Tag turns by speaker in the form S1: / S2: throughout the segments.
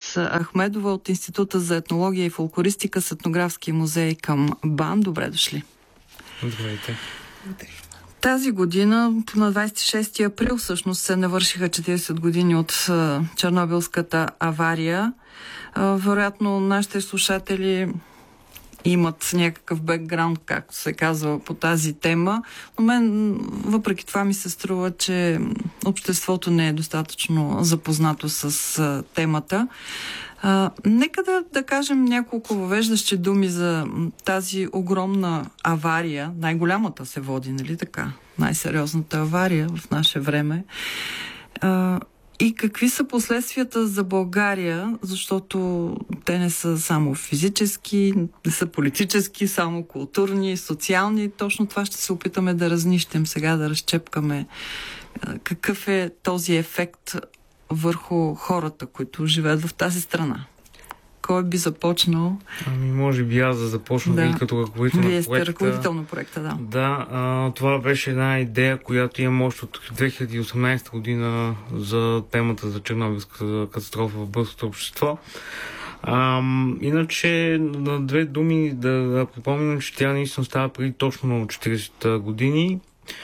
S1: Ахмедова от Института за етнология и фолклористика с етнографски музей към БАН. Добре дошли.
S2: Здравейте.
S1: Тази година, на 26 април, всъщност се навършиха 40 години от Чернобилската авария. Вероятно, нашите слушатели имат някакъв бекграунд, както се казва, по тази тема. Но мен, въпреки това, ми се струва, че обществото не е достатъчно запознато с темата. Нека да кажем няколко въвеждащи думи за тази огромна авария. Най-голямата се води, нали така? Най-сериозната авария в наше време. И какви са последствията за България, защото те не са само физически, не са политически, само културни, социални. Точно това ще се опитаме да разнищем сега, да разчепкаме какъв е този ефект върху хората, които живеят в тази страна. Кой би започнал?
S2: Може би аз да започна вие като ръководител на проекта.
S1: Вие сте ръководител на проекта, да.
S2: Да, това беше една идея, която имам още от 2018 година за темата за Чернобилската катастрофа в българското общество. Иначе, на две думи да припомням, че тя наистина става преди точно 40 години.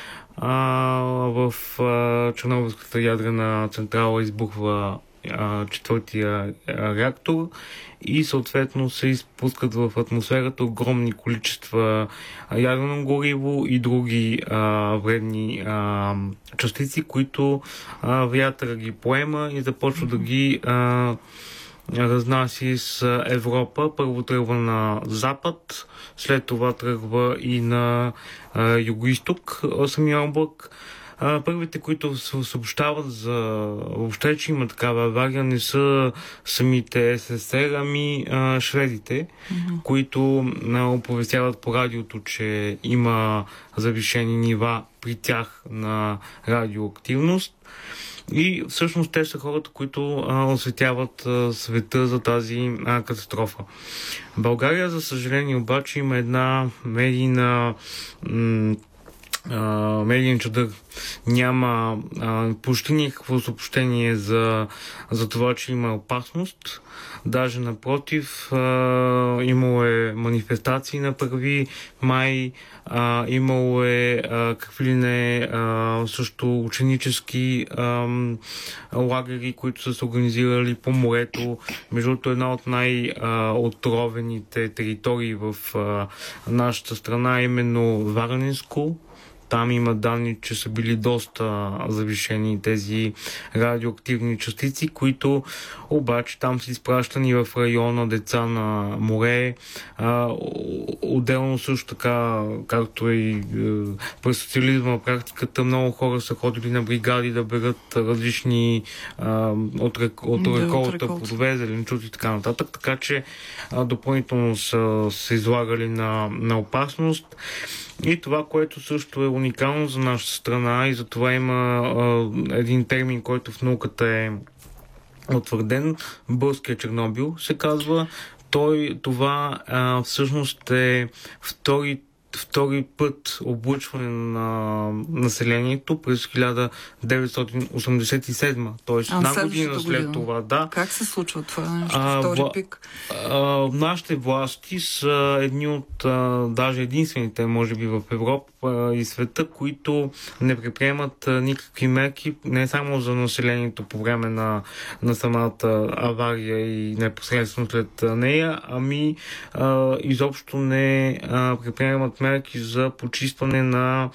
S2: В Чернобилската ядрена централа избухва четвъртия реактор и съответно се изпускат в атмосферата огромни количества ядрено гориво и други вредни частици, които вятъра ги поема и започва да ги разнася с Европа. Първо тръгва на запад, след това тръгва и на югоизток самия облак. Първите, които се съобщават за въобще, че има такава авария, не са самите СССР, ами шведите, които оповестяват по радиото, че има завишени нива при тях на радиоактивност. И всъщност те са хората, които осветяват света за тази катастрофа. България, за съжаление, обаче има една медиен чадър. Няма почти никакво съобщение за това, че има опасност. Даже напротив, имало е манифестации на 1 май, имало е какви ли не също ученически лагери, които са се организирали по морето. Между другото, една от най-отровените територии в нашата страна е именно Варненско. Там има данни, че са били доста завишени тези радиоактивни частици, които обаче там са изпращани в района деца на море. Отделно също така, както и през социализма практиката, много хора са ходили на бригади да берат различни от реколта плодове, зеленчуци и така нататък. Така че допълнително са се излагали на опасност. И това, което също е уникално за нашата страна и за това има един термин, който в науката е утвърден, българския Чернобил се казва. Това всъщност е втори път облъчване на населението през 1987, т.е. една година след това. Да.
S1: Как се случва това? Втори пик?
S2: Нашите власти са едни от даже единствените, може би в Европа и света, които не предприемат никакви мерки, не само за населението по време на самата авария и непосредствено след нея, ами изобщо не предприемат мерки за почистване на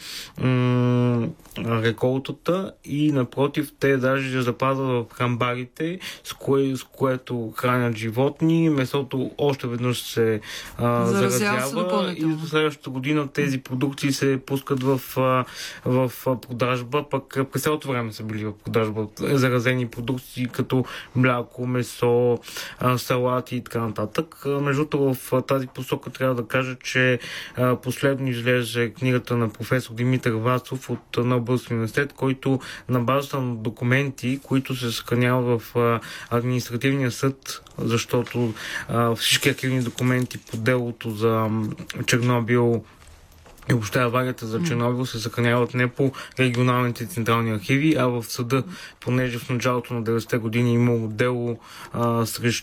S2: реколтата и напротив, те даже запазват в хамбарите, с което хранят животни. Месото още веднъж се заразява и до следващата година тези продукции се пускат в продажба, пък през цялото време са били в продажба заразени продукции като мляко, месо, салати и така нататък. Между другото, в тази посока трябва да кажа, че последно излезе книгата на професор Димитър Вацов от Нобелския университет, който на базата на документи, които се съхраняват в административния съд, защото всички архивни документи по делото за Чернобил и въобще аварията за Чернобил се съхраняват не по регионалните централни архиви, а в съда, понеже в началото на 90-те години имало дело